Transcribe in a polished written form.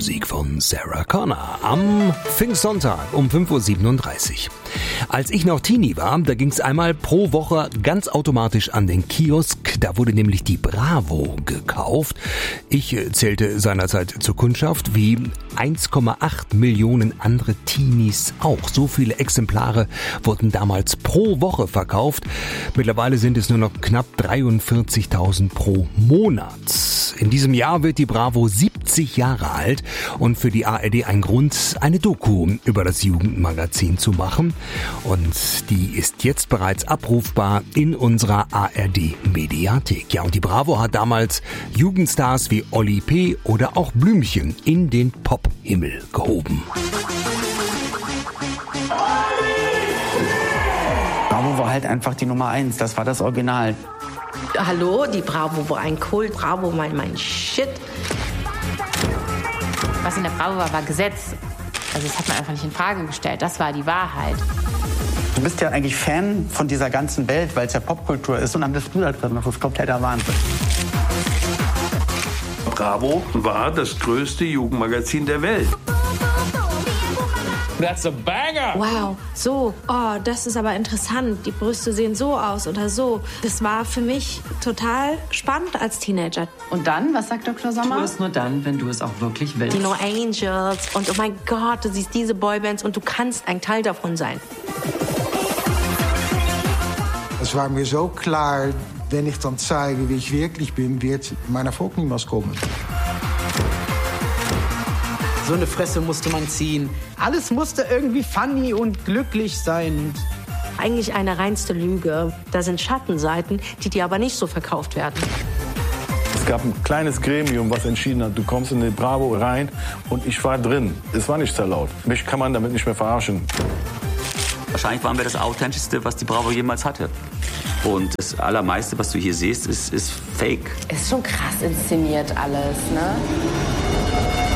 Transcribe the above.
Musik von Sarah Connor am Pfingstsonntag um 5.37 Uhr. Als ich noch Teenie war, da ging's einmal pro Woche ganz automatisch an den Kiosk. Da wurde nämlich die Bravo gekauft. Ich zählte seinerzeit zur Kundschaft, wie 1,8 Millionen andere Teenies auch. So viele Exemplare wurden damals pro Woche verkauft. Mittlerweile sind es nur noch knapp 43.000 pro Monat. In diesem Jahr wird die Bravo 70 Jahre alt und für die ARD ein Grund, eine Doku über das Jugendmagazin zu machen. Und die ist jetzt bereits abrufbar in unserer ARD-Mediathek. Ja, und die Bravo hat damals Jugendstars wie Oli P. oder auch Blümchen in den Pop-Himmel gehoben. Bravo war halt einfach die Nummer 1, das war das Original. Hallo, die Bravo war ein Kult, Bravo mein Shit. Was in der Bravo war Gesetz. Also das hat man einfach nicht in Frage gestellt, das war die Wahrheit. Du bist ja eigentlich Fan von dieser ganzen Welt, weil es ja Popkultur ist und dann bist du da drin, das ist kompletter Wahnsinn. Bravo war das größte Jugendmagazin der Welt. That's a banger! Wow, so, oh, das ist aber interessant. Die Brüste sehen so aus oder so. Das war für mich total spannend als Teenager. Und dann, was sagt Dr. Sommer? Tu es nur dann, wenn du es auch wirklich willst. Die No Angels und oh mein Gott, du siehst diese Boybands und du kannst ein Teil davon sein. Es war mir so klar, wenn ich dann zeige, wie ich wirklich bin, wird mein Erfolg niemals kommen. So eine Fresse musste man ziehen. Alles musste irgendwie funny und glücklich sein. Eigentlich eine reinste Lüge. Da sind Schattenseiten, die dir aber nicht so verkauft werden. Es gab ein kleines Gremium, was entschieden hat, du kommst in die Bravo rein und ich war drin. Es war nicht sehr laut. Mich kann man damit nicht mehr verarschen. Wahrscheinlich waren wir das Authentischste, was die Bravo jemals hatte. Und das Allermeiste, was du hier siehst, ist fake. Ist schon krass inszeniert alles, ne?